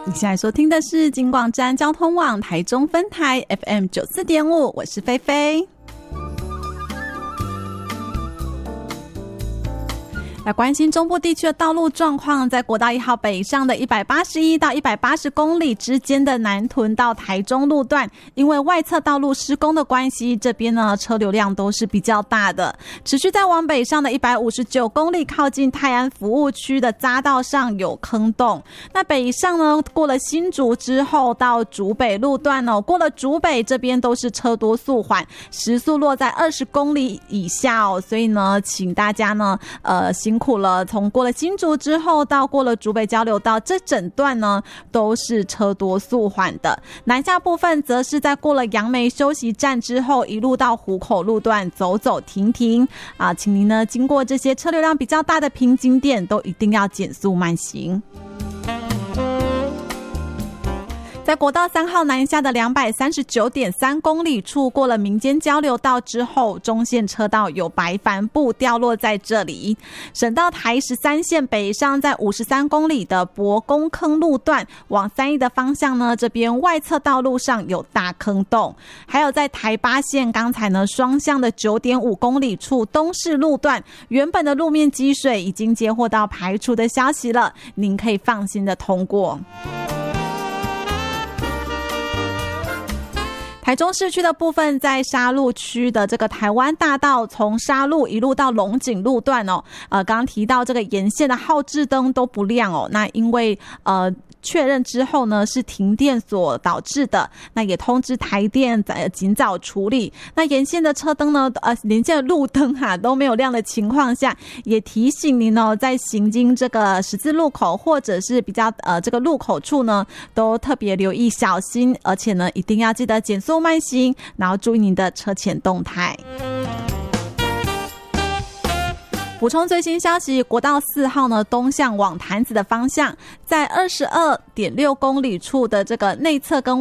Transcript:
你现在收听的是金广站交通网台中分台 FM 94.5，我是菲菲。来关心中部地区的道路状况，在国道1号北上的181到180公里之间的南屯到台中路段，因为外侧道路施工的关系，这边呢车流量都是比较大的。持续在往北上的159公里，靠近泰安服务区的匝道上有坑洞。那北上呢，过了新竹之后到竹北路段哦，过了竹北这边都是车多速缓，时速落在20公里以下哦，所以呢，请大家呢辛苦了，从过了新竹之后到过了竹北交流道，这整段呢都是车多速缓的。南下部分则是在过了杨梅休息站之后，一路到湖口路段走走停停啊，请您呢经过这些车流量比较大的瓶颈点，都一定要减速慢行。在国道3号南下的239.3公里处，过了民间交流道之后，中线车道有白帆布掉落在这里。省道台13线北上，在53公里的博公坑路段往3义的方向呢，这边外侧道路上有大坑洞。还有在台8线，刚才呢双向的9.5公里处东势路段，原本的路面积水已经接获到排除的消息了，您可以放心的通过。台中市区的部分，在沙鹿区的这个台湾大道，从沙鹿一路到龙井路段哦，刚刚提到这个沿线的号志灯都不亮哦，那因为确认之后呢，是停电所导致的，那也通知台电尽早处理。那沿线的车灯呢，连线的路灯都没有亮的情况下，也提醒您哦，在行经这个十字路口或者是比较这个路口处呢，都特别留意小心，而且呢，一定要记得减速慢行，然后注意您的车前动态。补充最新消息，国道4号呢东向往潭子的方向，在22.6公里处的这个内侧跟